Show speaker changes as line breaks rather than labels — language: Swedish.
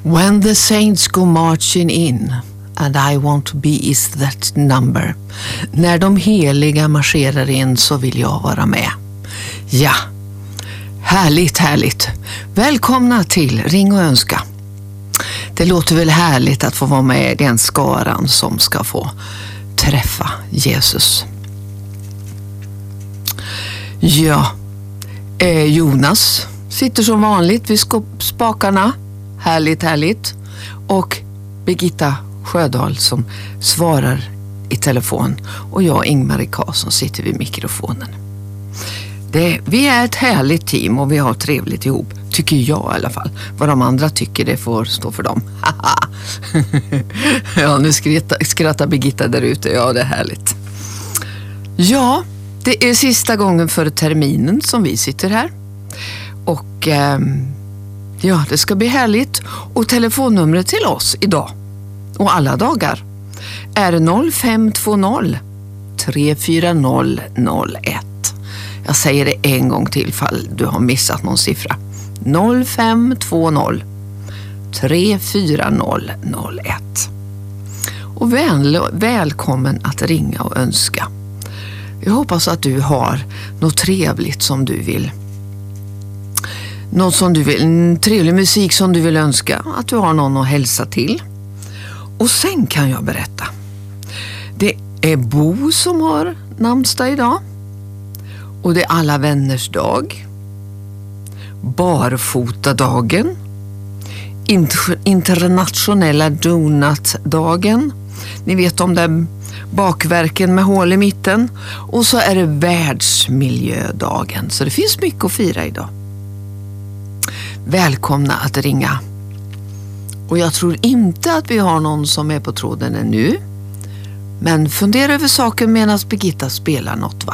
When the saints go marching in and I want to be is that number. När de heliga marscherar in så vill jag vara med. Ja, härligt, härligt. Välkomna till Ring och önska. Det låter väl härligt att få vara med i den skaran som ska få träffa Jesus. Ja, Jonas sitter som vanligt vid spakarna. Härligt, härligt. Och Birgitta Sjödahl som svarar i telefon. Och jag, Ingmarie Karlsson, sitter vid mikrofonen. Vi är ett härligt team och vi har trevligt ihop. Tycker jag i alla fall. Vad de andra tycker, det får stå för dem. Ja, nu skrattar Birgitta där ute. Ja, det är härligt. Ja, det är sista gången för terminen som vi sitter här. Och ja, det ska bli härligt. Och telefonnumret till oss idag och alla dagar är 0520 340 01. Jag säger det en gång till fall du har missat någon siffra. 0520 340 01. Och välkommen att ringa och önska. Jag hoppas att du har något trevligt som du vill. Något som du vill, en trevlig musik som du vill önska. Att du har någon att hälsa till. Och sen kan jag berätta. Det är Bo som har namnsdag idag. Och det är alla vänners dag. Barfotadagen. Internationella donutdagen. Ni vet om den bakverken med hål i mitten. Och så är det världsmiljödagen. Så det finns mycket att fira idag. Välkomna att ringa. Och jag tror inte att vi har någon som är på tråden ännu. Men fundera över saken medan Birgitta spelar något, va?